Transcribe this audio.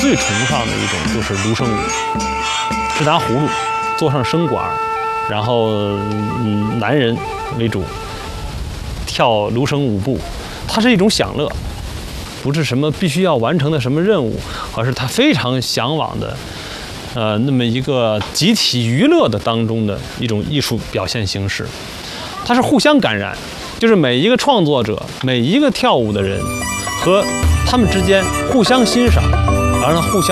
最崇尚的一种就是芦笙舞，是拿葫芦做上笙管，然后男人为主跳芦笙舞步，它是一种享乐，不是什么必须要完成的什么任务，而是他非常向往的，那么一个集体娱乐的当中的一种艺术表现形式，它是互相感染，就是每一个创作者，每一个跳舞的人和他们之间互相欣赏，而互相